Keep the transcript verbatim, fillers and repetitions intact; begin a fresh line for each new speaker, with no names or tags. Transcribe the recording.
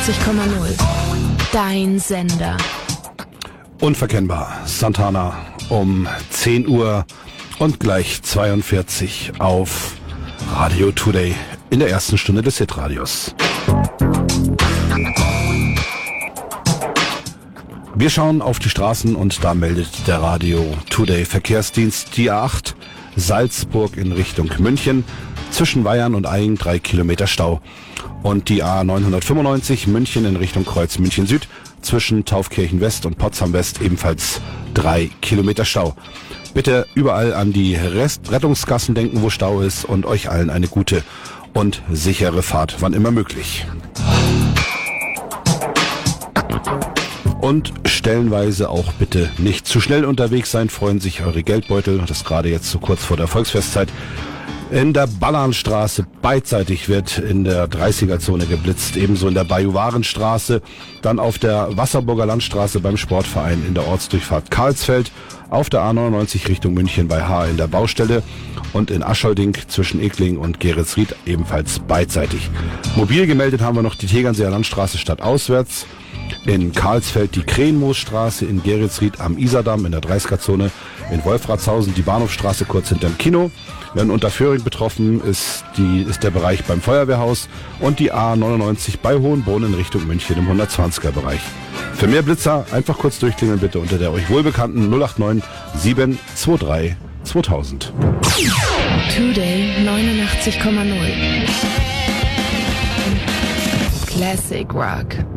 neunundachtzig Komma null. Dein Sender.
Unverkennbar. Santana um zehn Uhr und gleich zweiundvierzig auf Radio Today in der ersten Stunde des Hitradios. Wir schauen auf die Straßen und da meldet der Radio Today Verkehrsdienst die A acht Salzburg in Richtung München. Zwischen Weyern und Aing drei Kilometer Stau. Und die A neunhundertfünfundneunzig München in Richtung Kreuz München Süd. Zwischen Taufkirchen West und Potsdam West ebenfalls drei Kilometer Stau. Bitte überall an die Rest- Rettungskassen denken, wo Stau ist, und euch allen eine gute und sichere Fahrt, wann immer möglich. Und stellenweise auch bitte nicht zu schnell unterwegs sein, freuen sich eure Geldbeutel, das gerade jetzt so kurz vor der Volksfestzeit. In der Ballernstraße beidseitig wird in der dreißiger-Zone geblitzt, ebenso in der Bajuwarenstraße, dann auf der Wasserburger Landstraße beim Sportverein in der Ortsdurchfahrt Karlsfeld, auf der A neunundneunzig Richtung München bei Haar in der Baustelle und in Aschalding zwischen Ekling und Geretsried ebenfalls beidseitig. Mobil gemeldet haben wir noch die Tegernseer Landstraße stadtauswärts, in Karlsfeld die Krähenmoosstraße, in Geretsried am Isardamm in der dreißiger-Zone, in Wolfratshausen die Bahnhofstraße kurz hinterm Kino. Wenn Unterföhring betroffen ist, die, ist der Bereich beim Feuerwehrhaus und die A neunundneunzig bei Hohenbrunn in Richtung München im hundertzwanziger Bereich. Für mehr Blitzer einfach kurz durchklingeln bitte unter der euch wohlbekannten null acht neun sieben zwei drei zweitausend.
Today neunundachtzig Komma null. Classic Rock.